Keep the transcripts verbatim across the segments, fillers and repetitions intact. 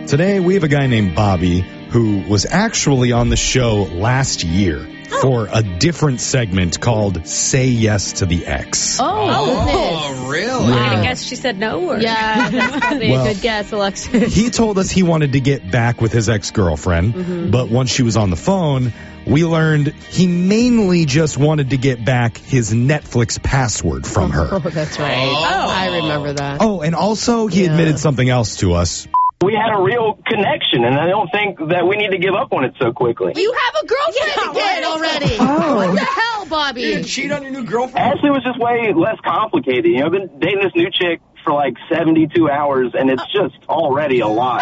Today, we have a guy named Bobby who was actually on the show last year for a different segment called Say Yes to the Ex. Oh, Oh, really? I guess she said no. Or... Yeah, that's probably Well, a good guess, Alexis. He told us he wanted to get back with his ex-girlfriend, Mm-hmm. but once she was on the phone, we learned he mainly just wanted to get back his Netflix password from her. Oh, that's right. Oh. I remember that. Oh, and also he Yeah. admitted something else to us. We had a real connection, and I don't think that we need to give up on it so quickly. You have a girlfriend Yeah, again right. already. Oh. What the hell, Bobby? You cheat on your new girlfriend? Actually, it was just way less complicated. You know, I've been dating this new chick for like seventy-two hours, and it's just already a lot.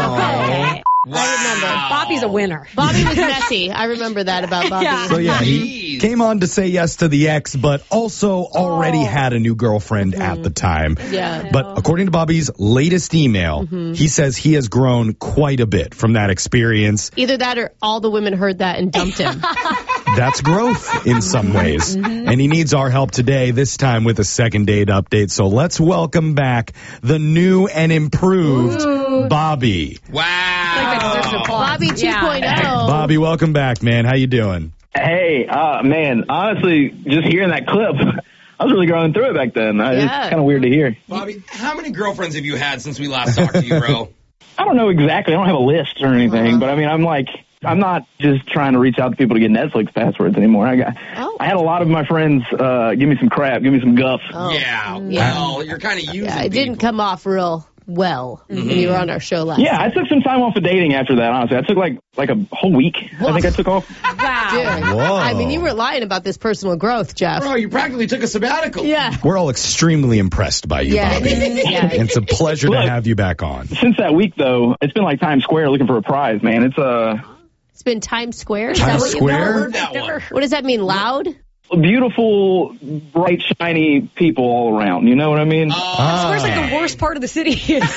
Okay. Wow. I remember. Bobby's a winner. Bobby was messy. I remember that about Bobby. Yeah. So yeah, he Jeez. came on to say yes to the ex, but also already Oh. had a new girlfriend at the time. Yeah. But according to Bobby's latest email, he says he has grown quite a bit from that experience. Either that or all the women heard that and dumped him. That's growth in some ways. And he needs our help today, this time with a second date update. So let's welcome back the new and improved Bobby. Wow. Like that deserves applause. Bobby two point Yeah. oh. Bobby, welcome back, man. How you doing? Hey, uh, man, honestly, just hearing that clip, I was really going through it back then. I, Yeah. It's kind of weird to hear. Bobby, how many girlfriends have you had since we last talked to you, bro? I don't know exactly. I don't have a list or anything, but I mean, I'm like, I'm not just trying to reach out to people to get Netflix passwords anymore. I got, Oh. I had a lot of my friends uh, give me some crap, give me some guff. Oh. Yeah, Yeah. well, you're kind of using Yeah, it didn't people. come off real well when you were on our show last. Yeah, I took some time off of dating after that, honestly. I took like like a whole week, I think I took off. Wow. Dude. Whoa. I mean, you were lying about this personal growth, Jeff. Bro, you practically took a sabbatical. Yeah. We're all extremely impressed by you, Yeah. Bobby. Yeah. It's a pleasure to Look. have you back on. Since that week, though, it's been like Times Square looking for a prize, man. It's uh, It's been Times Square. Is that Times what you- Square? Never heard that one. What does that mean? Loud? beautiful, bright, shiny people all around. You know what I mean? Uh, Square's like the worst part of the city.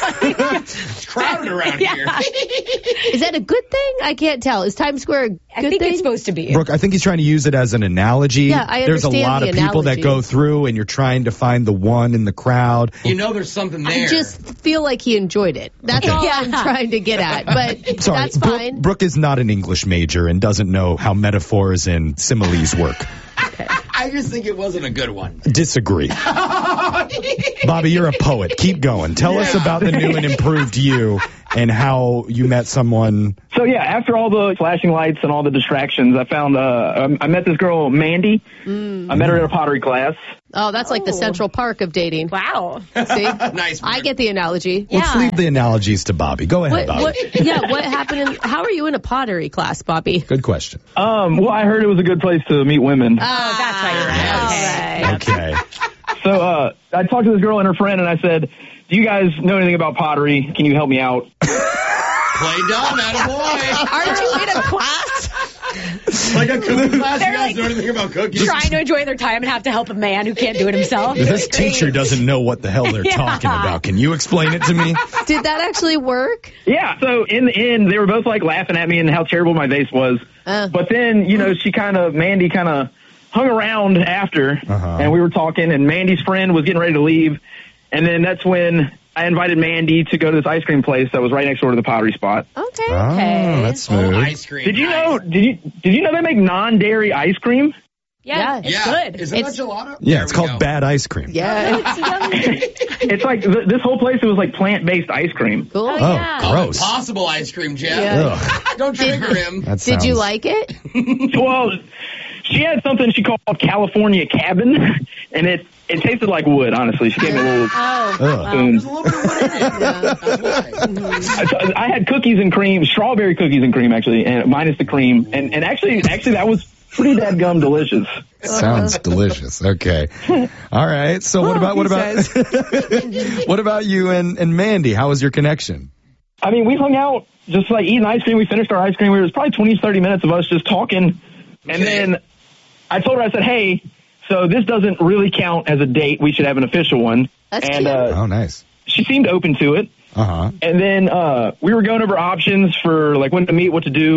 it's crowded around Yeah. here. Is that a good thing? I can't tell. Is Times Square a good I think thing? it's supposed to be. Brooke, I think he's trying to use it as an analogy. Yeah, I There's a understand lot the of people that analogy. go through, and you're trying to find the one in the crowd. You know there's something there. I just feel like he enjoyed it. That's all Yeah. I'm trying to get at. But Sorry, that's Brooke, fine. Brooke is not an English major and doesn't know how metaphors and similes work. I just think it wasn't a good one. Disagree. Bobby, you're a poet. Keep going. Tell us Yeah. about the new and improved you and how you met someone. So yeah, after all the flashing lights and all the distractions, I found uh, I met this girl Mandy. I met her at a pottery class. Oh, that's like the Oh. Central Park of dating. Wow. See? Nice. I get the analogy. Let's Yeah. leave the analogies to Bobby. Go ahead, What, Bobby. what, yeah, what happened? In, how are you in a pottery class, Bobby? Good question. Um, well, I heard it was a good place to meet women. Oh, that's why you're right. Okay. Okay. So uh, I talked to this girl and her friend, and I said, "Do you guys know anything about pottery? Can you help me out?" Play dumb, attaboy. Aren't you in a class? Like a cooking class, you They're guys like- know anything about cooking? Trying to enjoy their time and have to help a man who can't do it himself. This teacher doesn't know what the hell they're Yeah. talking about. Can you explain it to me? Did that actually work? Yeah. So in the end, they were both like laughing at me and how terrible my vase was. Uh. But then, you know, she kind of, Mandy kind of hung around after, Uh-huh. and we were talking, and Mandy's friend was getting ready to leave. And then that's when I invited Mandy to go to this ice cream place that was right next door to the pottery spot. Okay. Oh, that's Oh, smooth. ice cream. Did you Nice. know? Did you did you know they make non-dairy ice cream? Yeah, Yeah. it's Yeah. good. Is it It's- a gelato? Yeah, There it's we called go. bad ice cream. Yeah. It's like th- this whole place. It was like plant-based ice cream. Cool. Oh, Oh, yeah. gross. Possible ice cream, Jeff. Yeah. Ugh, Don't trigger him. that Did you sounds- like it? Well, she had something she called California Cabin, and it it tasted like wood. Honestly, she gave me a little Oh. Ugh. spoon. There's a little bit of wood in it. That's why. I, I had cookies and cream, strawberry cookies and cream, actually, and minus the cream. And and actually, actually, that was pretty dadgum delicious. Sounds delicious. Okay. All right. So what about what he about what about you and, and Mandy? How was your connection? I mean, we hung out just like eating ice cream. We finished our ice cream. It was probably twenty, thirty minutes of us just talking. And Okay. then I told her, I said, hey, so this doesn't really count as a date. We should have an official one. That's and cute. uh, Oh, nice. she seemed open to it. Uh huh. And then uh, we were going over options for like when to meet, what to do.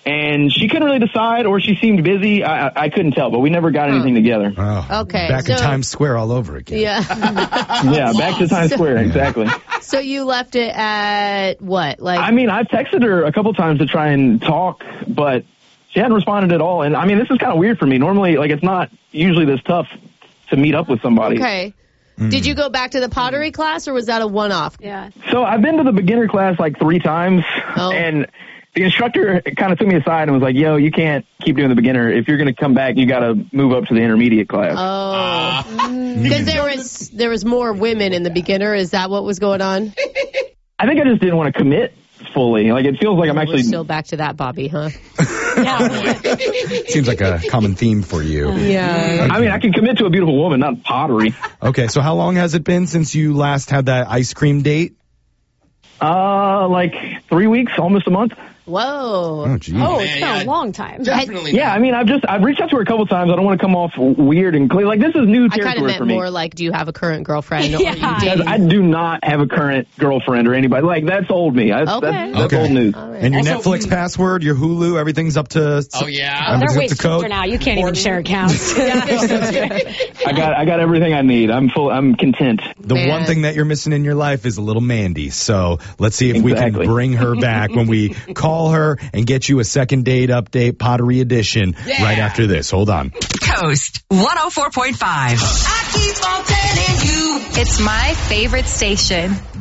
and she couldn't really decide, or she seemed busy. I, I, I couldn't tell, but we never got anything together. Oh, Okay, Back in so- Times Square all over again. Yeah. Yeah, back to Times Square, exactly. So you left it at what? Like I mean, I've texted her a couple times to try and talk, but she hadn't responded at all. And I mean, this is kind of weird for me. Normally, like, it's not usually this tough to meet up with somebody. Okay. Did you go back to the pottery class, or was that a one-off? Yeah. So I've been to the beginner class like three times, Oh. and the instructor kind of took me aside and was like, yo, you can't keep doing the beginner. If you're going to come back, you got to move up to the intermediate class. Oh. Because there was there was more women in the beginner. Is that what was going on? I think I just didn't want to commit fully. Like, it feels like I'm We're actually... still back to that, Bobby, huh? Yeah. Seems like a common theme for you. Yeah. I mean, I can commit to a beautiful woman, not pottery. Okay, so how long has it been since you last had that ice cream date? Uh, like three weeks, almost a month. Whoa. Oh, geez. Oh, Man, it's been yeah. a long time. Definitely. Yeah, I mean, I've just I've reached out to her a couple times. I don't want to come off weird and clear. Like, this is new I kind of territory meant for me. more like, do you have a current girlfriend? Or Yeah. are you Guys, dating? I do not have a current girlfriend or anybody. Like, that's old me. That's, Okay. that's, that's Okay. old news. All right. And your Also- Netflix password, your Hulu, everything's up to... Oh, yeah? Oh, they're everything's way up to code? stricter now. You can't even share accounts. I got I got everything I need. I'm full. I'm content. The Man. one thing that you're missing in your life is a little Mandy. So let's see if we Exactly. can bring her back when we call her and get you a second date update, Pottery Edition, Yeah. right after this. Hold on. Coast one oh four point five. I keep on telling you. It's my favorite station.